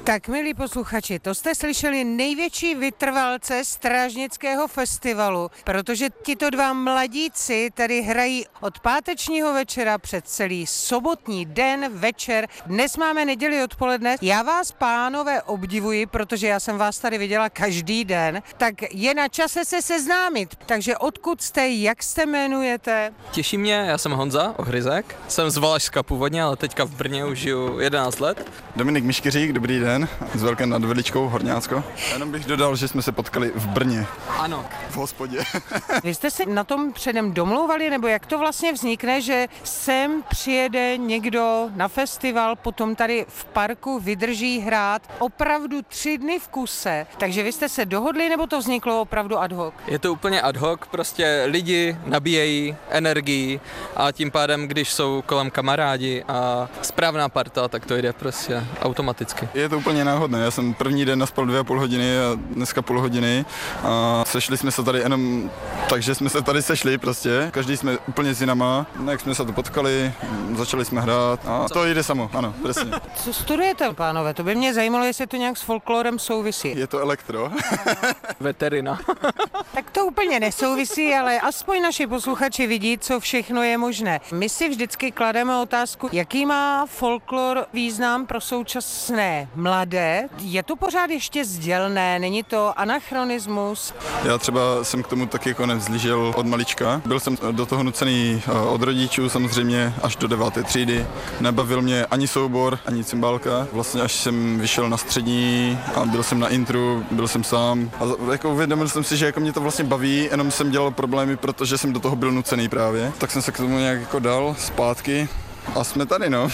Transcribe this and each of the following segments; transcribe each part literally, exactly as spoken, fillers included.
Tak, milí posluchači, to jste slyšeli největší vytrvalce Strážnického festivalu, protože tito dva mladíci tady hrají od pátečního večera před celý sobotní den, večer. Dnes máme neděli odpoledne. Já vás, pánové, obdivuji, protože já jsem vás tady viděla každý den, tak je na čase se seznámit. Takže odkud jste, jak se jmenujete? Těší mě, já jsem Honza Ohryzek, jsem z Valašska původně, ale teďka v Brně už žiju jedenáct let. Dominik Miškeřík, dobrý den, s Velké nad Veličkou, Horňácko. Jenom bych dodal, že jsme se potkali v Brně. Ano. V hospodě. Vy jste se na tom předem domlouvali, nebo jak to vlastně vznikne, že sem přijede někdo na festival, potom tady v parku vydrží hrát opravdu tři dny v kuse. Takže vy jste se dohodli, nebo to vzniklo opravdu ad hoc? Je to úplně ad hoc, prostě lidi nabíjejí energii a tím pádem, když jsou kolem kamarádi a správná parta, tak to jde prostě automaticky. Je to úplně náhodné, já jsem první den naspal dvě a půl hodiny a dneska půl hodiny a sešli jsme se tady jenom takže jsme se tady sešli prostě, každý jsme úplně s jinama, jak jsme se tu potkali, začali jsme hrát a to jde samo, ano, přesně. Co studujete, pánové? To by mě zajímalo, jestli to nějak s folklorem souvisí. Je to elektro. Veterina. Tak to úplně nesouvisí, ale aspoň naši posluchači vidí, co všechno je možné. My si vždycky klademe otázku, jaký má folklor význam pro současné mladé. Je to pořád ještě sdělné, není to anachronismus? Já třeba jsem k tomu taky jako nevzlížel od malička. Byl jsem do toho nucený od rodičů samozřejmě až do deváté třídy. Nebavil mě ani soubor, ani cymbálka. Vlastně až jsem vyšel na střední a byl jsem na intru, byl jsem sám. A jako uvědomil jsem si, že jako mě to vlastně baví, jenom jsem dělal problémy, protože jsem do toho byl nucený právě. Tak jsem se k tomu nějak jako dal zpátky. A jsme tady, no.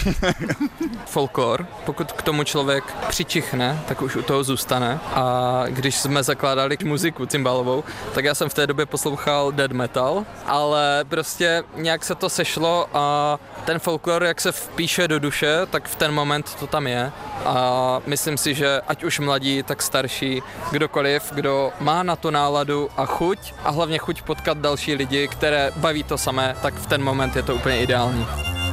Folklor, pokud k tomu člověk přičichne, tak už u toho zůstane. A když jsme zakládali muziku cymbálovou, tak já jsem v té době poslouchal death metal, ale prostě nějak se to sešlo a ten folklor, jak se vpíše do duše, tak v ten moment to tam je. A myslím si, že ať už mladí, tak starší, kdokoliv, kdo má na to náladu a chuť, a hlavně chuť potkat další lidi, které baví to samé, tak v ten moment je to úplně ideální.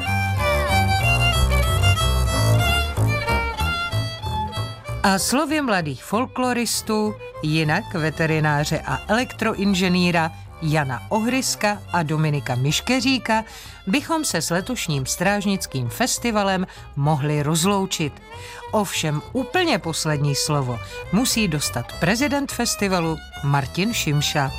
A slově mladých folkloristů, jinak veterináře a elektroinženýra Jana Ohryzka a Dominika Miškeříka bychom se s letošním Strážnickým festivalem mohli rozloučit. Ovšem úplně poslední slovo musí dostat prezident festivalu Martin Šimša.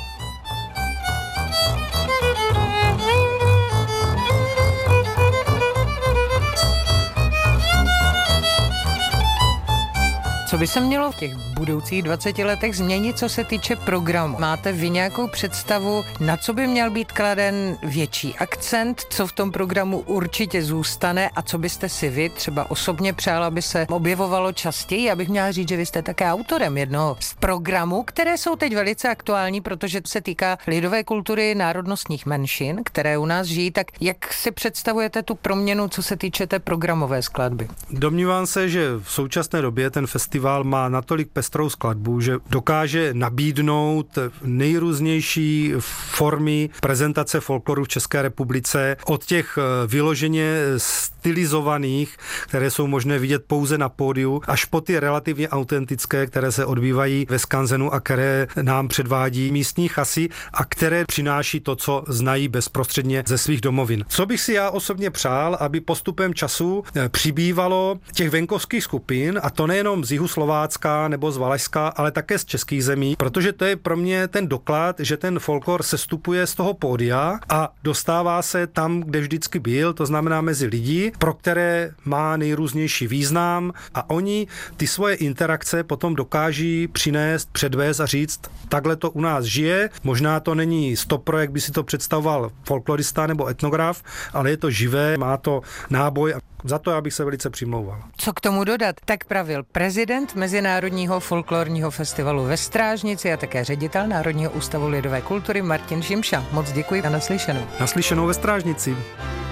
Co by se mělo v těch budoucích dvaceti letech změnit, co se týče programu? Máte vy nějakou představu, na co by měl být kladen větší akcent, co v tom programu určitě zůstane a co byste si vy třeba osobně přála, aby se objevovalo častěji? Já bych měla říct, že vy jste také autorem jednoho z programů, které jsou teď velice aktuální, protože se týká lidové kultury národnostních menšin, které u nás žijí. Tak jak si představujete tu proměnu, co se týče té programové skladby? Domnívám se, že v současné době ten festival má natolik pestrou skladbu, že dokáže nabídnout nejrůznější formy prezentace folkloru v České republice, od těch vyloženě stylizovaných, které jsou možné vidět pouze na pódiu, až po ty relativně autentické, které se odbývají ve skanzenu a které nám předvádí místní chasy a které přináší to, co znají bezprostředně ze svých domovin. Co bych si já osobně přál, aby postupem času přibývalo těch venkovských skupin, a to nejenom z jihu Slovácka nebo z Valašska, ale také z českých zemí, protože to je pro mě ten doklad, že ten folklor sestupuje z toho pódia a dostává se tam, kde vždycky byl, to znamená mezi lidi, pro které má nejrůznější význam a oni ty svoje interakce potom dokáží přinést, předvést a říct, takhle to u nás žije, možná to není stop projekt, by si to představoval folklorista nebo etnograf, ale je to živé, má to náboj a za to já bych se velice přimlouval. Co k tomu dodat? Tak pravil prezident Mezinárodního folklorního festivalu ve Strážnici a také ředitel Národního ústavu lidové kultury Martin Šimša. Moc děkuji a naslyšenou. Naslyšenou ve Strážnici.